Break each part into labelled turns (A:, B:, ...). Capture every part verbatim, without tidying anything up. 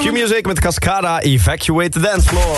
A: Q-Music met Cascada, Evacuate the Dance Floor.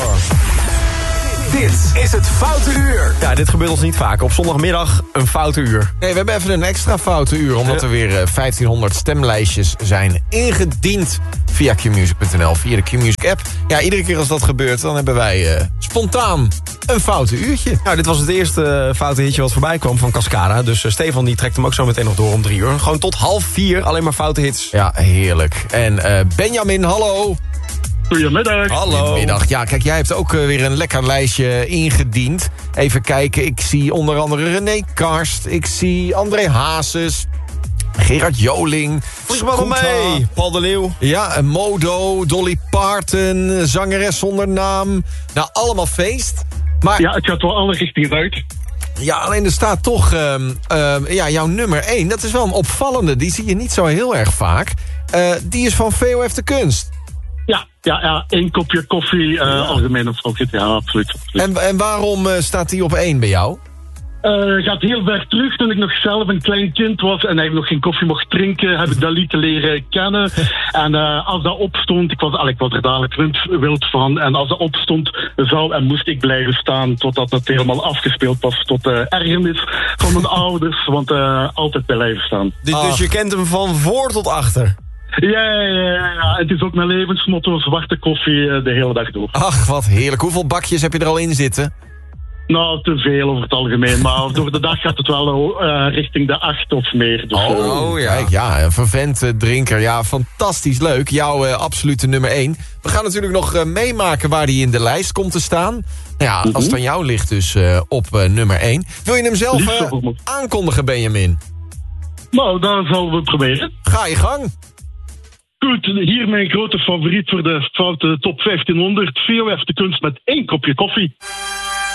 B: Dit is het Foute Uur.
A: Ja, dit gebeurt ons niet vaak. Op zondagmiddag een foute uur.
B: Nee, we hebben even een extra foute uur, omdat er weer uh, vijftienhonderd stemlijstjes zijn ingediend via Q music punt n l, via de Q-Music app. Ja, iedere keer als dat gebeurt, dan hebben wij uh, spontaan een foute uurtje.
A: Nou, dit was het eerste uh, foute hitje wat voorbij kwam van Cascada. Dus uh, Stefan die trekt hem ook zo meteen nog door om drie uur. Gewoon tot half vier, alleen maar foute hits.
B: Ja, heerlijk. En uh, Benjamin, hallo.
C: Goedemiddag.
A: Hallo.
B: Goedemiddag. Ja, kijk, jij hebt ook uh, weer een lekker lijstje ingediend. Even kijken, ik zie onder andere René Karst. Ik zie André Hazes. Gerard Joling.
A: Volgens mij wel mee. Paul de Leeuw.
B: Ja, Modo, Dolly Parton, zangeres zonder naam. Nou, allemaal feest. Maar
C: Ja, het gaat wel alle richtingen uit.
B: ja, alleen er staat toch um, um, ja, jouw nummer één. Dat is wel een opvallende. Die zie je niet zo heel erg vaak. Uh, die is van V O F de Kunst.
C: Ja, ja, ja. Één kopje koffie, uh, ja. Algemeen of favoriet. Ja, absoluut. absoluut.
B: En, en waarom uh, staat die op één bij jou?
C: Uh, gaat heel ver terug. Toen ik nog zelf een klein kind was en eigenlijk nog geen koffie mocht drinken, heb ik dat lied leren kennen. En uh, als dat opstond, ik was, al, ik was er dadelijk wild, wild van. En als dat opstond, zou en moest ik blijven staan totdat het helemaal afgespeeld was. Tot uh, ergernis van mijn ouders. Want uh, altijd blijven staan.
A: Dus, dus je kent hem van voor tot achter?
C: Ja, ja, ja, ja. Het is ook mijn levensmotto, zwarte koffie uh, de hele dag door.
B: Ach, wat heerlijk. Hoeveel bakjes heb je er al in zitten?
C: Nou, te veel over het algemeen. Maar door de dag gaat het wel uh, richting de acht of meer. Dus,
B: oh, oh ja. Kijk, ja, een vervent uh, drinker. Ja, fantastisch leuk. Jouw uh, absolute nummer één. We gaan natuurlijk nog uh, meemaken waar die in de lijst komt te staan. Nou ja, als het aan jou ligt dus uh, op uh, nummer één. Wil je hem zelf uh, aankondigen, Benjamin?
C: Nou, dan zullen we het proberen.
B: Ga je gang.
C: Goed, hier mijn grote favoriet voor de foute top vijftienhonderd. V O F de Kunst met één kopje koffie.